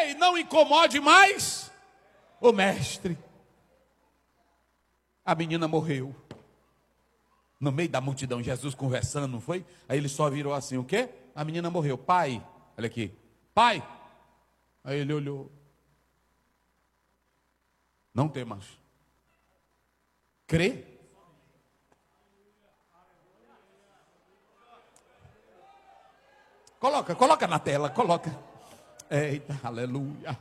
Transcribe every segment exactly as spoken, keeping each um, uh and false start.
Ei, não incomode mais o mestre. A menina morreu. No meio da multidão, Jesus conversando, não foi? Aí ele só virou assim, o quê? A menina morreu. Pai, olha aqui. Pai. Aí ele olhou. Não temas. Crê? Coloca, coloca na tela, coloca. Eita, aleluia.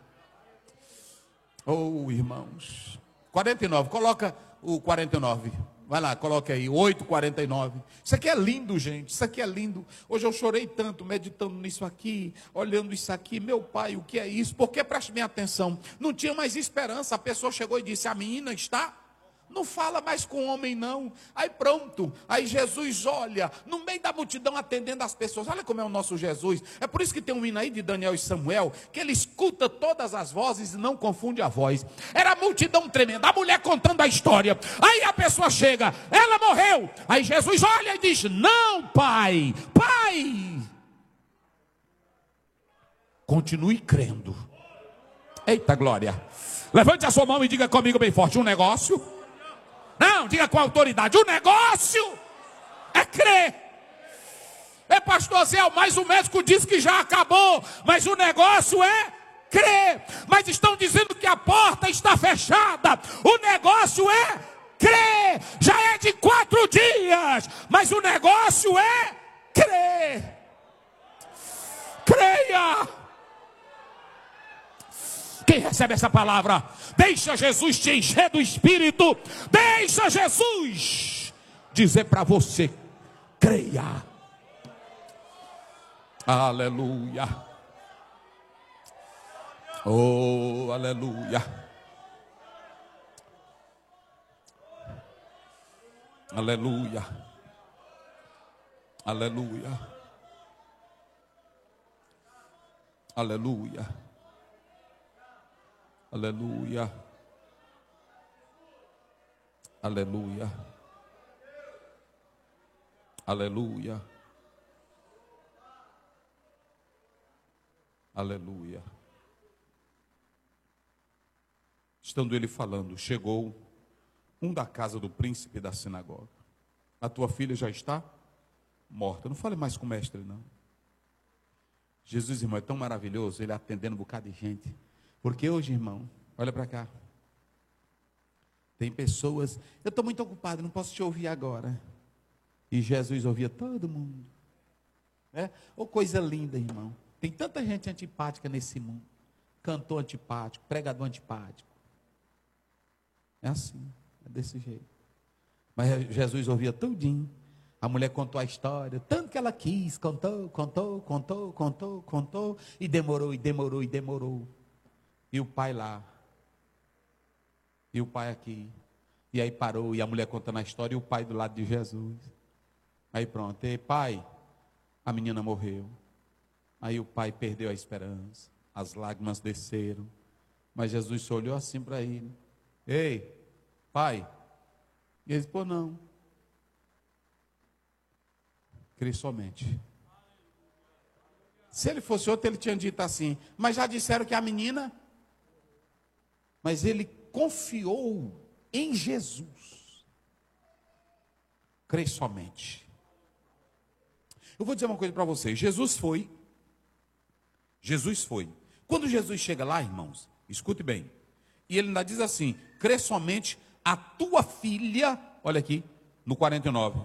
Oh, irmãos. quarenta e nove, coloca o quarenta e nove. Vai lá, coloca aí, oito, quarenta e nove. Isso aqui é lindo, gente, isso aqui é lindo. Hoje eu chorei tanto meditando nisso aqui, olhando isso aqui. Meu pai, o que é isso? Porque, preste bem atenção, não tinha mais esperança. A pessoa chegou e disse, a menina está... Não fala mais com homem não. Aí pronto, aí Jesus olha, no meio da multidão atendendo as pessoas. Olha como é o nosso Jesus. É por isso que tem um hino aí de Daniel e Samuel, que ele escuta todas as vozes e não confunde a voz. Era a multidão tremenda, a mulher contando a história. Aí a pessoa chega, ela morreu. Aí Jesus olha e diz, não pai, pai, continue crendo. Eita glória. Levante a sua mão e diga comigo bem forte, um negócio... Não, diga com autoridade, o negócio é crer. É, pastor Zé, mas o médico disse que já acabou. Mas o negócio é crer. Mas estão dizendo que a porta está fechada. O negócio é crer. Já é de quatro dias. Mas o negócio é crer. Creia. Quem recebe essa palavra? Deixa Jesus te encher do Espírito. Deixa Jesus dizer para você, creia. Aleluia. Oh, aleluia. Aleluia. Aleluia. Aleluia. Aleluia. Aleluia. Aleluia. Aleluia. Estando ele falando, chegou um da casa do príncipe da sinagoga. A tua filha já está morta. Não fale mais com o mestre, não. Jesus, irmão, é tão maravilhoso ele atendendo um bocado de gente. Porque hoje, irmão, olha para cá. Tem pessoas, eu estou muito ocupado, não posso te ouvir agora. E Jesus ouvia todo mundo. É? Ô coisa linda, irmão. Tem tanta gente antipática nesse mundo. Cantor antipático, pregador antipático. É assim, é desse jeito. Mas Jesus ouvia tudinho. A mulher contou a história, tanto que ela quis, contou, contou, contou, contou, contou. E demorou, e demorou, e demorou. E o pai lá. E o pai aqui. E aí parou, e a mulher contando a história, e o pai do lado de Jesus. Aí pronto, e pai, a menina morreu. Aí o pai perdeu a esperança, as lágrimas desceram. Mas Jesus só olhou assim para ele. Ei, pai. E ele disse, pô, não. Crê somente. Se ele fosse outro, ele tinha dito assim, mas já disseram que a menina... Mas ele confiou em Jesus. Crê somente. Eu vou dizer uma coisa para vocês. Jesus foi. Jesus foi. Quando Jesus chega lá, irmãos, escute bem. E ele ainda diz assim, crê somente, a tua filha, olha aqui, no quarenta e nove.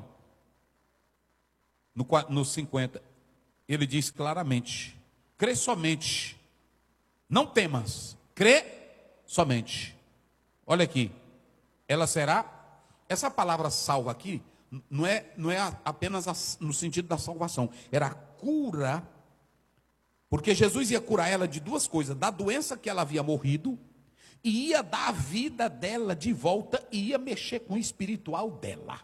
No, no cinquenta. Ele diz claramente, crê somente. Não temas. Crê somente. Olha aqui. Ela será, essa palavra salva aqui, não é, não é apenas a, no sentido da salvação. Era a cura. Porque Jesus ia curar ela de duas coisas. Da doença que ela havia morrido. E ia dar a vida dela de volta. E ia mexer com o espiritual dela.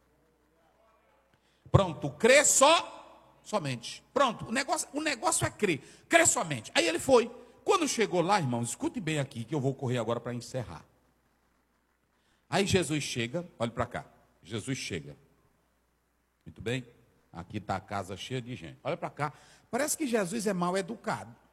Pronto. Crê só, somente. Pronto. O negócio, o negócio é crer. Crê somente. Aí ele foi. Quando chegou lá, irmãos, escute bem aqui, que eu vou correr agora para encerrar. Aí Jesus chega, olhe para cá. Jesus chega. Muito bem? Aqui está a casa cheia de gente. Olha para cá. Parece que Jesus é mal educado.